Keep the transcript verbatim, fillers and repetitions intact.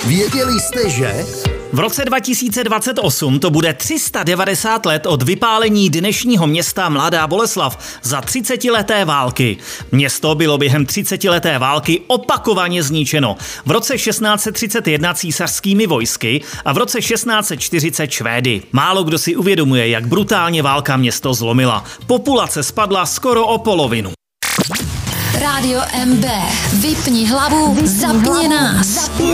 Věděli jste, že? V roce dva tisíce dvacet osm to bude tři sta devadesát let od vypálení dnešního města Mladá Boleslav za třicetileté války. Město bylo během třicetileté války opakovaně zničeno. V roce šestnáct set třicet jedna císařskými vojsky a v roce šestnáct set čtyřicet Švédy. Málo kdo si uvědomuje, jak brutálně válka město zlomila. Populace spadla skoro o polovinu. Rádio M B. Vypni hlavu, zapni nás.